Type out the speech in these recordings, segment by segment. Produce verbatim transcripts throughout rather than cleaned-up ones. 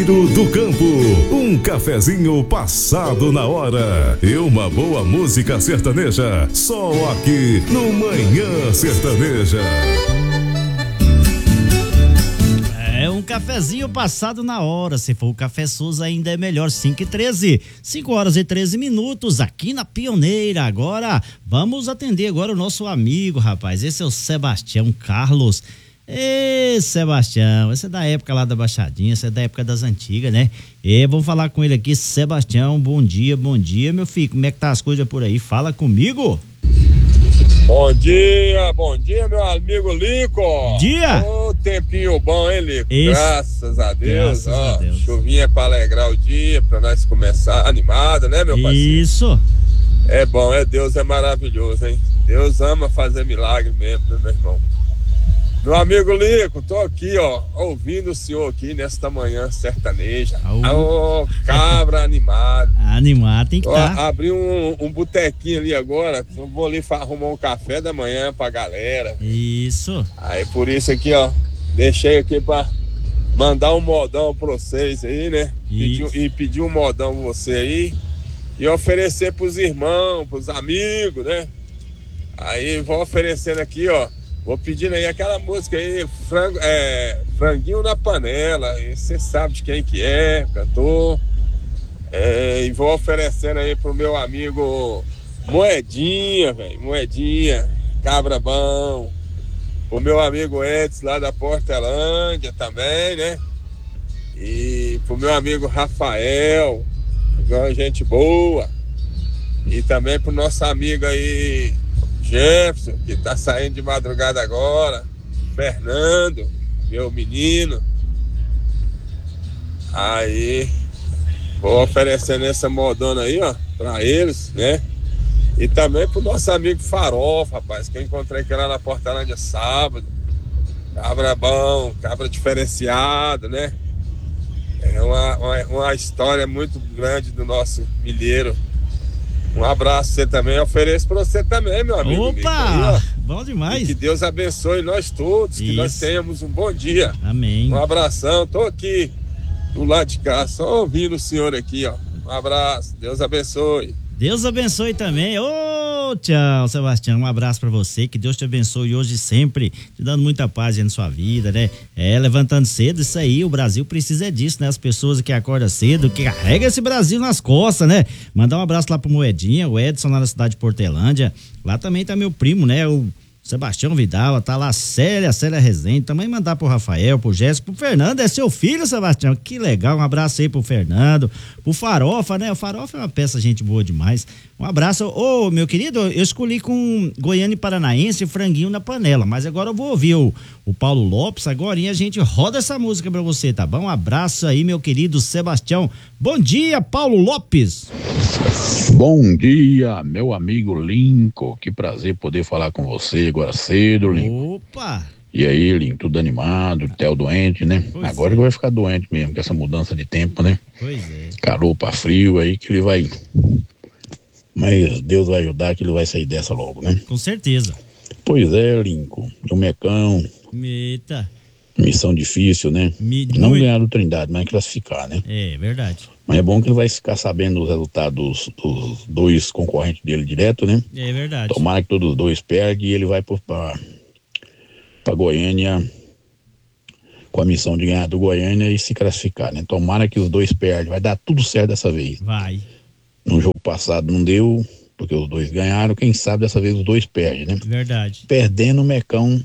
Do campo, um cafezinho passado na hora e uma boa música sertaneja, só aqui no Manhã Sertaneja. É um cafezinho passado na hora, se for o Café Souza ainda é melhor, cinco e treze, cinco horas e treze minutos aqui na Pioneira. Agora vamos atender agora o nosso amigo, rapaz, esse é o Sebastião Carlos. Ê, Sebastião, esse é da época lá da Baixadinha, esse é da época das antigas, né? E vamos falar com ele aqui. Sebastião, bom dia, bom dia, meu filho, como é que tá as coisas por aí? Fala comigo. Bom dia, bom dia, meu amigo Lico. Dia. Ô, tempinho bom, hein, Lico? Esse... Graças a Deus, Graças ó, a Deus. Chuvinha pra alegrar o dia, pra nós começar animado, né, meu parceiro? Isso. É bom, é Deus, é maravilhoso, hein? Deus ama fazer milagre mesmo, né, meu irmão? Meu amigo Lico, tô aqui, ó, ouvindo o senhor aqui nesta manhã sertaneja. Ô, oh, cabra animado. Animado tem que estar. Tá. Abri um, um botequinho ali agora, vou ali arrumar um café da manhã pra galera. Isso. Aí por isso aqui, ó, deixei aqui pra mandar um modão pra vocês aí, né? Pedi, e pedir um modão pra você aí e oferecer pros irmãos, pros amigos, né? Aí vou oferecendo aqui, ó. Vou pedindo aí aquela música aí, frango, é, Franguinho na Panela. Você sabe de quem que é, cantor. É, e vou oferecendo aí pro meu amigo Moedinha, velho. Moedinha, cabra bom. O meu amigo Edson lá da Portelândia também, né? E pro meu amigo Rafael, gente boa. E também pro nosso amigo aí Jefferson, que tá saindo de madrugada agora. Fernando, meu menino. Aí, vou oferecendo essa modona aí, ó, pra eles, né? E também pro nosso amigo Farofa, rapaz, que eu encontrei aqui lá na Portelândia sábado. Cabra bom, cabra diferenciado, né? É uma, uma, uma história muito grande do nosso milheiro. Um abraço você também, ofereço pra você também, meu amigo. Opa, aí, bom demais. E que Deus abençoe nós todos, Isso. que nós tenhamos um bom dia. Amém. Um abração, tô aqui do lado de cá, só ouvindo o senhor aqui, ó. Um abraço, Deus abençoe. Deus abençoe também. Ô, tchau, Sebastião, um abraço pra você, que Deus te abençoe hoje e sempre, te dando muita paz aí na sua vida, né? É, levantando cedo, isso aí, o Brasil precisa disso, né? As pessoas que acordam cedo, que carregam esse Brasil nas costas, né? Mandar um abraço lá pro Moedinha, o Edson lá na cidade de Portelândia, lá também tá meu primo, né? O Sebastião Vidal, tá lá a Célia, a Célia Rezende, também mandar pro Rafael, pro Jéssico, pro Fernando, é seu filho, Sebastião, que legal, um abraço aí pro Fernando, pro Farofa, né, o Farofa é uma peça gente boa demais, um abraço, ô, meu querido, eu escolhi com Goiânia e Paranaense, Franguinho na Panela, mas agora eu vou ouvir o, o Paulo Lopes agora e a gente roda essa música pra você, tá bom? Um abraço aí, meu querido Sebastião, bom dia, Paulo Lopes. Bom dia, meu amigo Lincoln, que prazer poder falar com você agora cedo, Lincoln. Opa! E aí, Lincoln, tudo animado, Theo doente, né? Pois agora é. Ele vai ficar doente mesmo, com essa mudança de tempo, né? Pois é. Calor pra frio aí que ele vai... Mas Deus vai ajudar que ele vai sair dessa logo, né? Com certeza. Pois é, Lincoln, o Mecão... Eita... Missão difícil, né? Me... Não Muito... ganhar do Trindade, mas classificar, né? É, verdade. Mas é bom que ele vai ficar sabendo os resultados dos, dos dois concorrentes dele direto, né? É verdade. Tomara que todos os dois perdem e ele vai para para Goiânia com a missão de ganhar do Goiânia e se classificar, né? Tomara que os dois perdem, vai dar tudo certo dessa vez. Vai. No jogo passado não deu, porque os dois ganharam, quem sabe dessa vez os dois perdem, né? Verdade. Perdendo o Mecão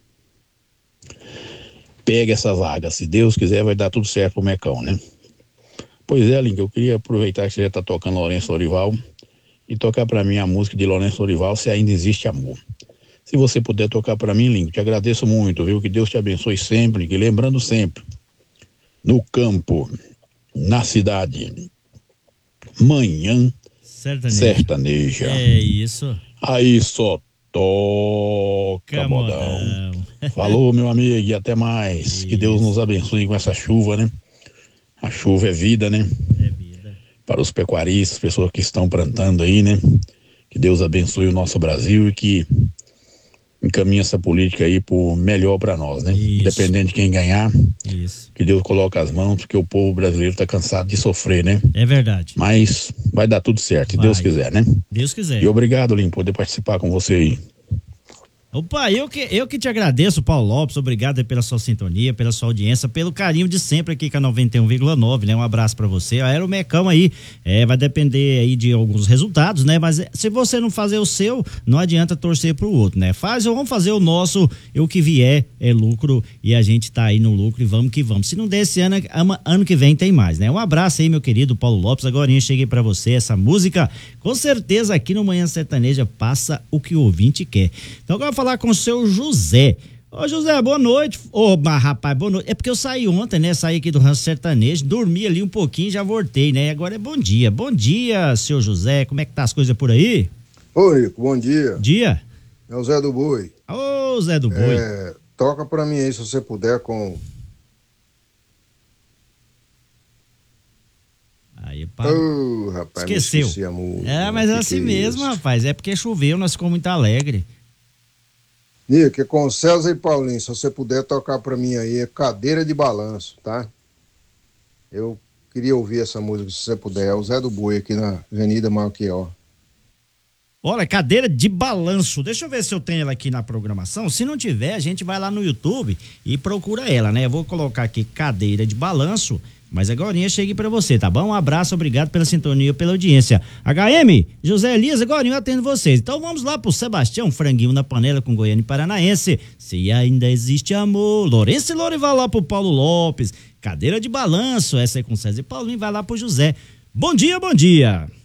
pega essa vaga, se Deus quiser vai dar tudo certo pro Mecão, né? Pois é, Link, eu queria aproveitar que você já tá tocando Lourenço Lorival e tocar para mim a música de Lourenço Lorival, Se Ainda Existe Amor. Se você puder tocar para mim, Link, te agradeço muito, viu? Que Deus te abençoe sempre, que lembrando sempre, no campo, na cidade, manhã sertaneja. sertaneja. É isso. Aí só toca, modão. Falou, meu amigo, e até mais. Isso. Que Deus nos abençoe com essa chuva, né? A chuva é vida, né? É vida. Para os pecuaristas, pessoas que estão plantando aí, né? Que Deus abençoe o nosso Brasil e que encaminha essa política aí por melhor para nós, né? Isso. Independente de quem ganhar, Isso. que Deus coloque as mãos, porque o povo brasileiro tá cansado de sofrer, né? É verdade. Mas vai dar tudo certo, se Vai. Deus quiser, né? Deus quiser. E obrigado, Lim, por poder participar com você aí. Opa, eu que, eu que te agradeço, Paulo Lopes, obrigado aí pela sua sintonia, pela sua audiência, pelo carinho de sempre aqui com a noventa e um vírgula nove, né? Um abraço pra você. Era o Mecão aí, é, vai depender aí de alguns resultados, né? Mas se você não fazer o seu, não adianta torcer pro outro, né? Faz, vamos fazer o nosso, e o que vier é lucro, e a gente tá aí no lucro e vamos que vamos. Se não der esse ano, ano que vem tem mais, né? Um abraço aí, meu querido Paulo Lopes, agora eu cheguei pra você, essa música, com certeza aqui no Manhã Sertaneja passa o que o ouvinte quer. Então agora eu vou falar com o seu José. Ô José, boa noite. Ô, mas rapaz, boa noite. É porque eu saí ontem, né? Saí aqui do Rancho Sertanejo, dormi ali um pouquinho e já voltei, né? Agora é bom dia. Bom dia, seu José. Como é que tá as coisas por aí? Ô, Rico, bom dia. Dia. É o Zé do Boi. Ô, Zé do Boi. É, toca pra mim aí, se você puder, com... Aí, pá. Ô, rapaz, esqueceu. me esqueci a música. É, mas é Que assim que é mesmo, isso? rapaz. É porque choveu, nós ficamos muito alegres. Nico, é com César e Paulinho, se você puder tocar pra mim aí, é Cadeira de Balanço, tá? Eu queria ouvir essa música, se você puder. É o Zé do Boi, aqui na Avenida Malquior. Olha, cadeira de balanço. Deixa eu ver se eu tenho ela aqui na programação. Se não tiver, a gente vai lá no YouTube e procura ela, né? Eu vou colocar aqui cadeira de balanço, mas agorinha chegue pra você, tá bom? Um abraço, obrigado pela sintonia, pela audiência. H M, José Elias, agorinha eu atendo vocês. Então vamos lá pro Sebastião, franguinho na panela com Goiânia e Paranaense. Se ainda existe amor. Lourenço e Lorival lá pro Paulo Lopes. Cadeira de balanço, essa é com César e Paulinho, vai lá pro José. Bom dia, bom dia.